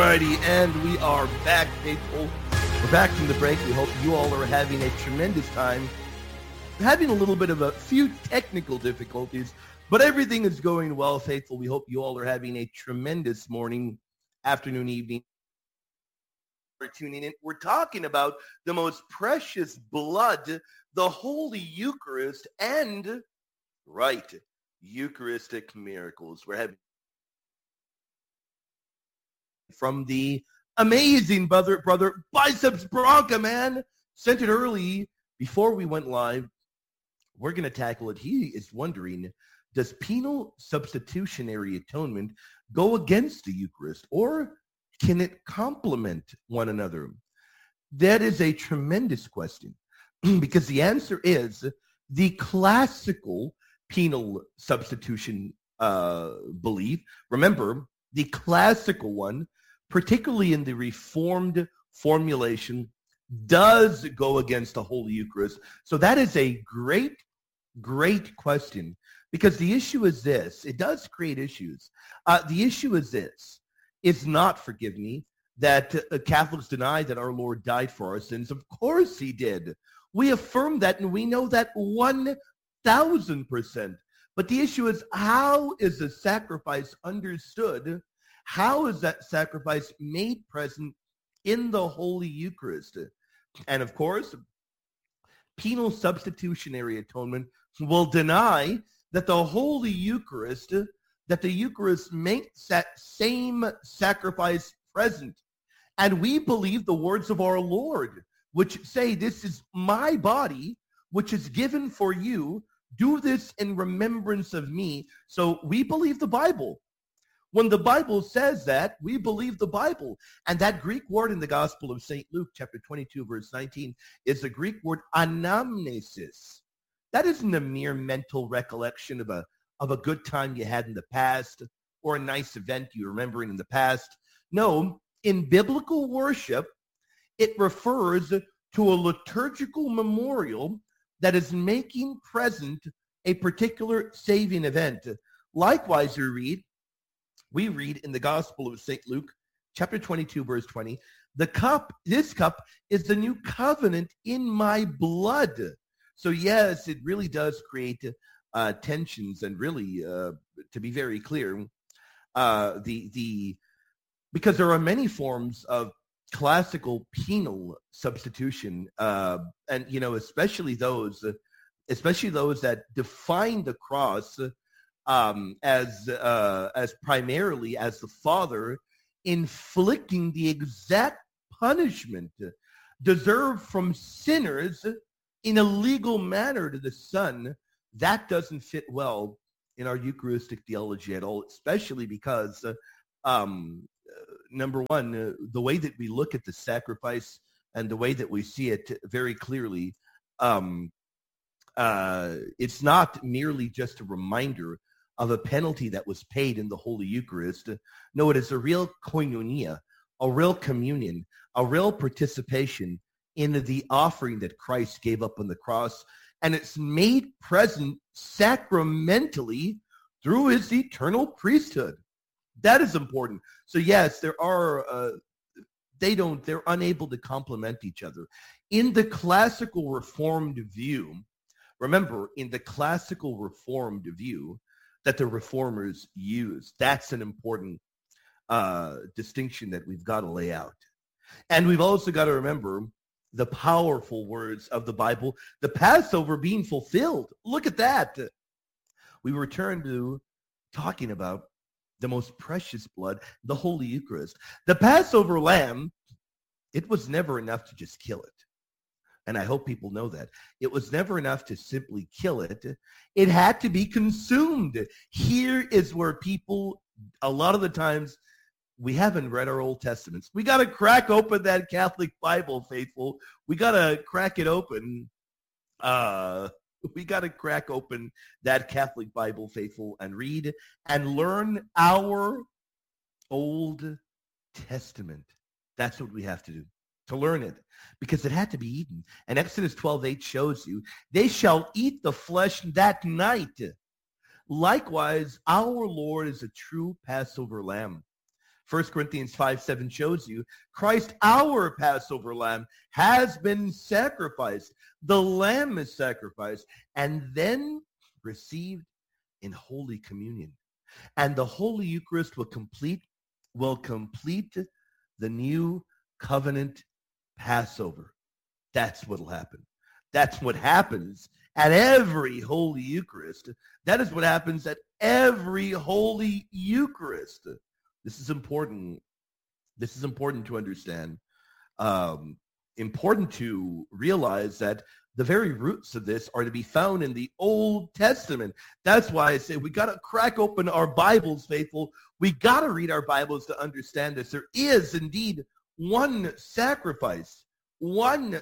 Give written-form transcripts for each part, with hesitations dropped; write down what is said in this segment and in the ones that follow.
Alrighty, and we are back, faithful. We're back from the break. We hope you all are having a tremendous time. Having a little bit of a few technical difficulties, but everything is going well, faithful. We hope you all are having a tremendous morning, afternoon, evening. We're tuning in. We're talking about the most precious blood, the Holy Eucharist, and, right, Eucharistic miracles. We're having from the amazing brother Biceps Bronca, man. Sent it early before we went live. We're going to tackle it. He is wondering, does penal substitutionary atonement go against the Eucharist, or can it complement one another? That is a tremendous question, because the answer is the classical penal substitution belief. Remember, the classical one, particularly in the Reformed formulation, does go against the Holy Eucharist. So that is a great question, because the issue is this. It does create issues. The issue is this. It's not, forgive me, that Catholics deny that our Lord died for our sins. Of course he did. We affirm that, and we know that 1,000%. But the issue is, how is the sacrifice understood? How is that sacrifice made present in the Holy Eucharist? And of course, penal substitutionary atonement will deny that the Holy Eucharist, that the Eucharist makes that same sacrifice present. And we believe the words of our Lord, which say, this is my body, which is given for you. Do this in remembrance of me. So we believe the Bible. When the Bible says that, we believe the Bible. And that Greek word in the Gospel of St. Luke, chapter 22, verse 19, is the Greek word anamnesis. That isn't a mere mental recollection of a good time you had in the past, or a nice event you remember in the past. No, in biblical worship, it refers to a liturgical memorial that is making present a particular saving event. Likewise, we read in the Gospel of St. Luke, chapter 22, verse 20, this cup is the new covenant in my blood. So yes, it really does create tensions, and really, to be very clear, because there are many forms of classical penal substitution, and especially those that define the cross as primarily as the Father inflicting the exact punishment deserved from sinners in a legal manner to the Son. That doesn't fit well in our Eucharistic theology at all, especially because, number one, the way that we look at the sacrifice and the way that we see it very clearly, it's not merely just a reminder of a penalty that was paid in the Holy Eucharist. No, it is a real koinonia, a real communion, a real participation in the offering that Christ gave up on the cross. And it's made present sacramentally through his eternal priesthood. That is important. So yes, they're unable to complement each other. In the classical Reformed view, remember, in the classical Reformed view that the Reformers use, that's an important distinction that we've got to lay out. And we've also got to remember the powerful words of the Bible, the Passover being fulfilled. Look at that. We return to talking about the most precious blood, the Holy Eucharist. The Passover lamb, it was never enough to just kill it. And I hope people know that. It was never enough to simply kill it. It had to be consumed. Here is where people, a lot of the times, we haven't read our Old Testaments. We got to crack open that Catholic Bible, faithful. We got to crack it open. We got to crack open that Catholic Bible, faithful, and read and learn our Old Testament. That's what we have to do, to learn it, because it had to be eaten. And Exodus 12:8 shows you, they shall eat the flesh that night. Likewise, our Lord is a true Passover lamb. 1 Corinthians 5:7 shows you Christ, our Passover lamb, has been sacrificed. The lamb is sacrificed and then received in Holy Communion. And the Holy Eucharist will complete the new covenant Passover. That's what will happen. That's what happens at every Holy Eucharist. That is what happens at every Holy Eucharist. This is important. This is important to understand. Important to realize that the very roots of this are to be found in the Old Testament. That's why I say we got to crack open our Bibles, faithful. We got to read our Bibles to understand this. There is indeed one sacrifice, one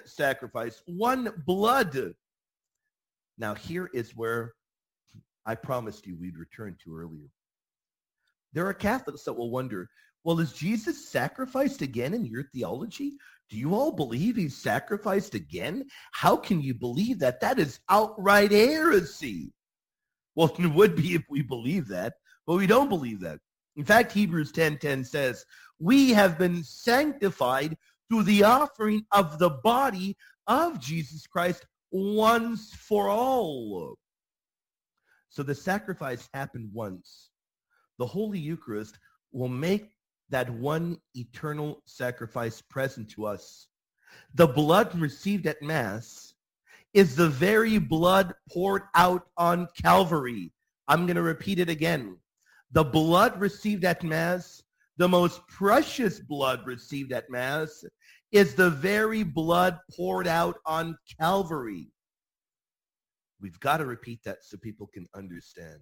blood. Now here is where I promised you we'd return to earlier. There are Catholics that will wonder, well, is Jesus sacrificed again in your theology? Do you all believe he's sacrificed again? How can you believe that? That is outright heresy. Well, it would be if we believe that, but we don't believe that. In fact, Hebrews 10:10 says, we have been sanctified through the offering of the body of Jesus Christ once for all. So the sacrifice happened once. The Holy Eucharist will make that one eternal sacrifice present to us. The blood received at Mass is the very blood poured out on Calvary. I'm going to repeat it again. The blood received at Mass, the most precious blood received at Mass, is the very blood poured out on Calvary. We've got to repeat that so people can understand.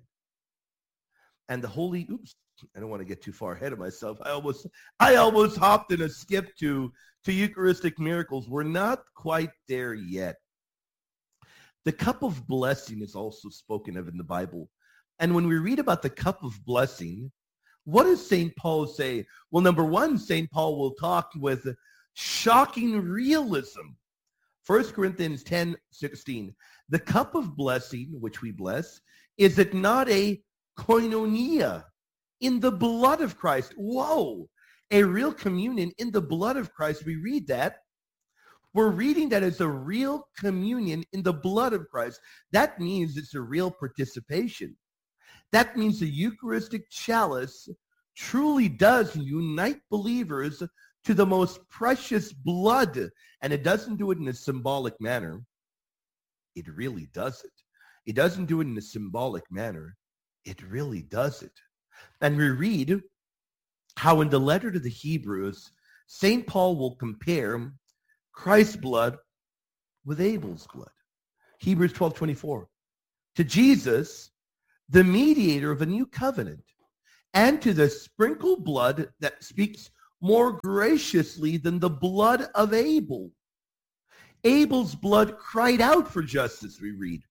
And the Holy, I don't want to get too far ahead of myself. I almost hopped in a skip to Eucharistic miracles. We're not quite there yet. The cup of blessing is also spoken of in the Bible. And when we read about the cup of blessing, what does St. Paul say? Well, number one, St. Paul will talk with shocking realism. 1 Corinthians 10:16. The cup of blessing, which we bless, is it not a koinonia in the blood of Christ? Whoa, a real communion in the blood of Christ. We read that. We're reading that it's a real communion in the blood of Christ. That means it's a real participation. That means the Eucharistic chalice truly does unite believers to the most precious blood. And it doesn't do it in a symbolic manner. It really does it. It doesn't do it in a symbolic manner. It really does it. And we read how in the letter to the Hebrews, St. Paul will compare Christ's blood with Abel's blood. Hebrews 12:24. To Jesus, the mediator of a new covenant, and to the sprinkled blood that speaks more graciously than the blood of Abel. Abel's blood cried out for justice, we read.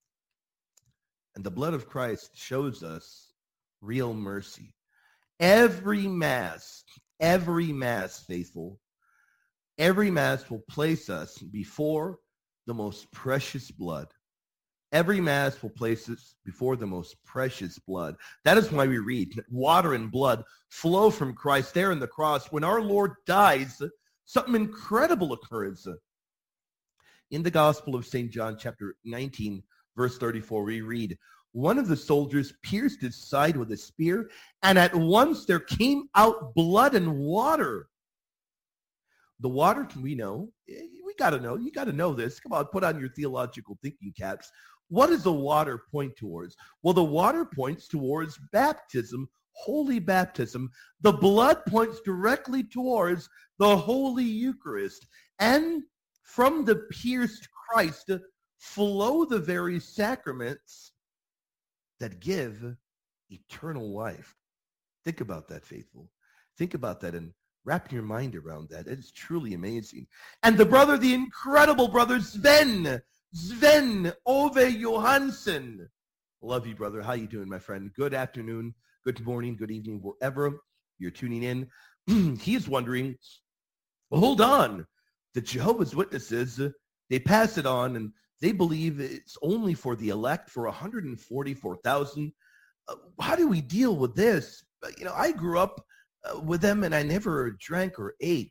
And the blood of Christ shows us real mercy. Every Mass, faithful, every Mass will place us before the most precious blood. Every Mass will place us before the most precious blood. That is why we read water and blood flow from Christ there on the cross. When our Lord dies, something incredible occurs. In the Gospel of St. John, chapter 19, verse 34, we read, one of the soldiers pierced his side with a spear, and at once there came out blood and water. The water, we know. We got to know. You got to know this. Come on, put on your theological thinking caps. What does the water point towards? Well, the water points towards baptism, holy baptism. The blood points directly towards the Holy Eucharist. And from the pierced Christ flow the very sacraments that give eternal life. Think about that, faithful. Think about that and wrap your mind around that. It is truly amazing. And the incredible brother Sven Ove Johansson. Love you, brother. How you doing, my friend? Good afternoon, good morning, good evening, wherever you're tuning in. He's wondering, well, hold on. The Jehovah's Witnesses, they pass it on, and they believe it's only for the elect, for 144,000. How do we deal with this? I grew up with them, and I never drank or ate.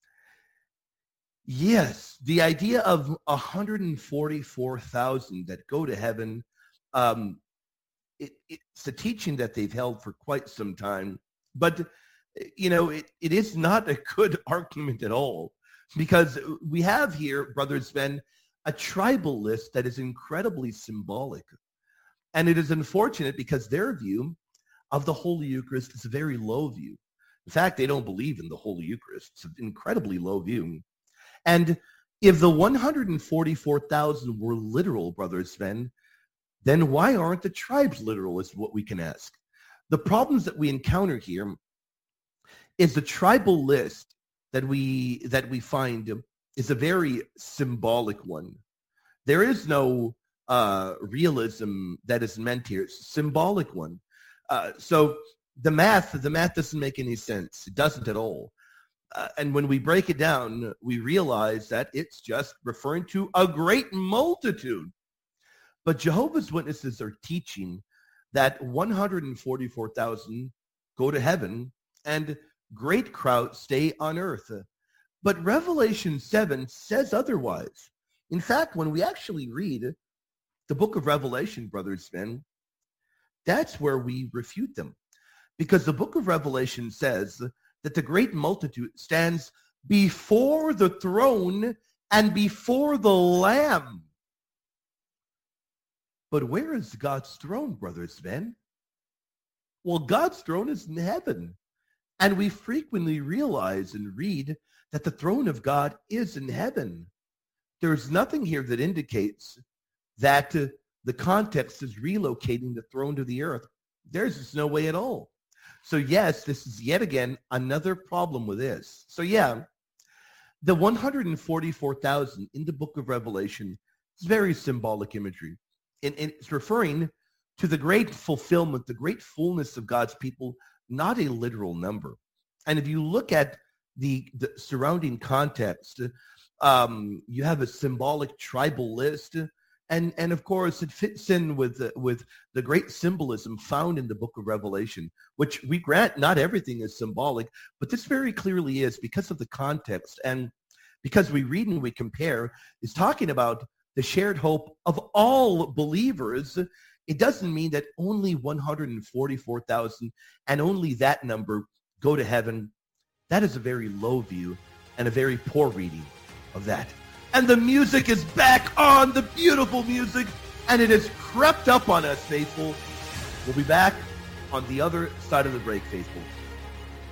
Yes, the idea of 144,000 that go to heaven, um, it's a teaching that they've held for quite some time. But, it is not a good argument at all, because we have here, Brother Sven, a tribal list that is incredibly symbolic. And it is unfortunate because their view of the Holy Eucharist is a very low view. In fact, they don't believe in the Holy Eucharist. It's an incredibly low view. And if the 144,000 were literal, Brother Sven, then why aren't the tribes literal is what we can ask. The problems that we encounter here is the tribal list that we find is a very symbolic one. There is no realism that is meant here. It's a symbolic one. So the math doesn't make any sense. It doesn't at all. And when we break it down, we realize that it's just referring to a great multitude. But Jehovah's Witnesses are teaching that 144,000 go to heaven and great crowds stay on earth. But Revelation 7 says otherwise. In fact, when we actually read the book of Revelation, Brother Sven, that's where we refute them. Because the book of Revelation says that the great multitude stands before the throne and before the Lamb. But where is God's throne, Brother Sven? Well, God's throne is in heaven. And we frequently realize and read that the throne of God is in heaven. There's nothing here that indicates that the context is relocating the throne to the earth. There's just no way at all. So yes, this is yet again another problem with this. So yeah, the 144,000 in the book of Revelation is very symbolic imagery. And it's referring to the great fulfillment, the great fullness of God's people, not a literal number. And if you look at the surrounding context, you have a symbolic tribal list. And of course, it fits in with the great symbolism found in the book of Revelation, which we grant not everything is symbolic, but this very clearly is because of the context. And because we read and we compare, is talking about the shared hope of all believers. It doesn't mean that only 144,000 and only that number go to heaven. That is a very low view and a very poor reading of that. And the music is back on, the beautiful music, and it has crept up on us, faithful. We'll be back on the other side of the break, faithful.